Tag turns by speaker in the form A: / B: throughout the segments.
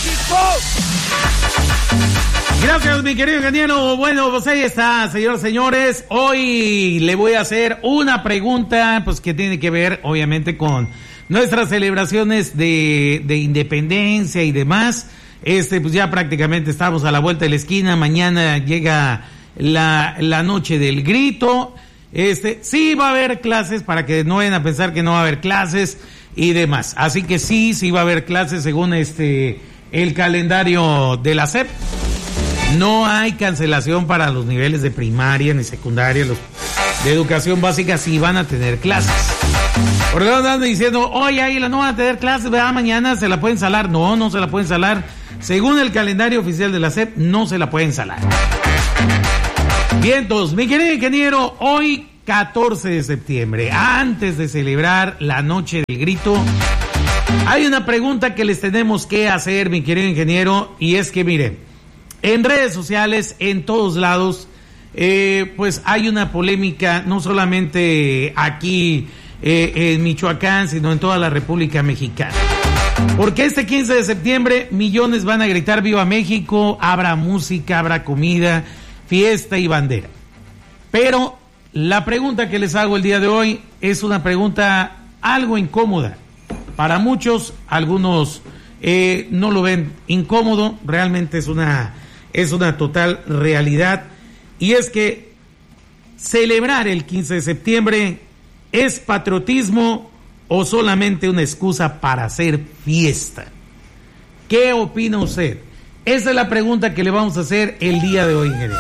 A: Gracias, mi querido ingeniero. Bueno, pues ahí está, señores, señores. Hoy le voy a hacer una pregunta, pues que tiene que ver, obviamente, con nuestras celebraciones de independencia y demás. Pues ya prácticamente estamos a la vuelta de la esquina. Mañana llega la noche del grito. Sí va a haber clases, para que no vayan a pensar que no va a haber clases y demás. Así que sí va a haber clases según el calendario de la SEP. No hay cancelación para los niveles de primaria ni secundaria, los de educación básica sí van a tener clases. Porque andan diciendo, oye, ahí no van a tener clases, ¿verdad? Mañana se la pueden salar. No se la pueden salar. Según el calendario oficial de la SEP, no se la pueden salar. Bien, entonces, mi querido ingeniero, hoy 14 de septiembre, antes de celebrar la noche del grito, hay una pregunta que les tenemos que hacer, mi querido ingeniero, y es que, miren, en redes sociales, en todos lados, pues hay una polémica, no solamente aquí en Michoacán, sino en toda la República Mexicana. Porque este 15 de septiembre millones van a gritar ¡Viva México! Habrá música, habrá comida, fiesta y bandera. Pero la pregunta que les hago el día de hoy es una pregunta algo incómoda. Para muchos, algunos no lo ven incómodo, realmente es una total realidad. Y es que celebrar el 15 de septiembre es patriotismo o solamente una excusa para hacer fiesta. ¿Qué opina usted? Esa es la pregunta que le vamos a hacer el día de hoy, ingeniero.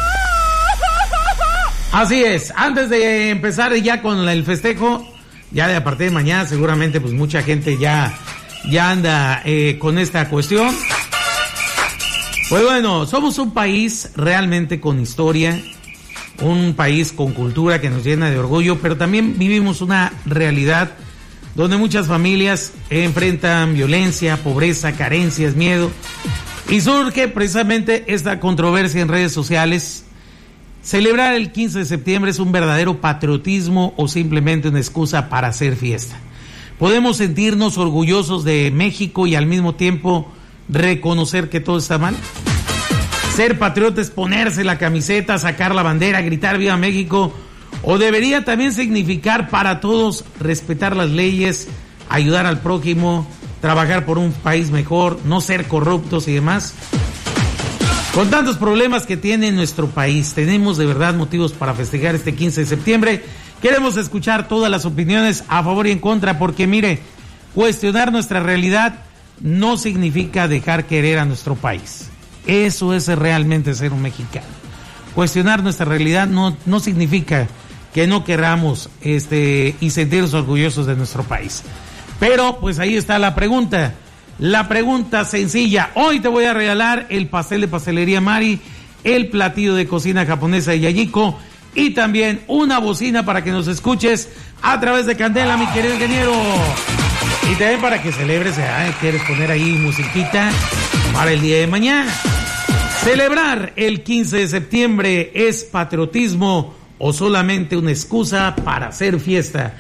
A: Así es, antes de empezar ya con el festejo, ya de a partir de mañana seguramente pues mucha gente ya anda con esta cuestión. Pues bueno, somos un país realmente con historia, un país con cultura que nos llena de orgullo, pero también vivimos una realidad donde muchas familias enfrentan violencia, pobreza, carencias, miedo, y surge precisamente esta controversia en redes sociales. ¿Celebrar el 15 de septiembre es un verdadero patriotismo o simplemente una excusa para hacer fiesta? ¿Podemos sentirnos orgullosos de México y al mismo tiempo reconocer que todo está mal? ¿Ser patriota es ponerse la camiseta, sacar la bandera, gritar ¡Viva México! ¿O debería también significar para todos respetar las leyes, ayudar al prójimo, trabajar por un país mejor, no ser corruptos y demás? Con tantos problemas que tiene nuestro país, tenemos de verdad motivos para festejar este 15 de septiembre. Queremos escuchar todas las opiniones a favor y en contra, porque mire, cuestionar nuestra realidad no significa dejar querer a nuestro país. Eso es realmente ser un mexicano. Cuestionar nuestra realidad no significa que no queramos y sentirnos orgullosos de nuestro país. Pero pues ahí está la pregunta sencilla. Hoy te voy a regalar el pastel de pastelería Mari, el platillo de cocina japonesa de Yayiko y también una bocina para que nos escuches a través de Candela, mi querido ingeniero. Y también para que celebres, quieres poner ahí musiquita para el día de mañana. ¿Celebrar el 15 de septiembre es patriotismo o solamente una excusa para hacer fiesta?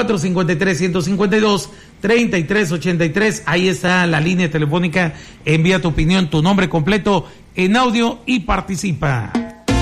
A: 453-152-3383. Ahí está la línea telefónica. Envía tu opinión, tu nombre completo en audio y participa.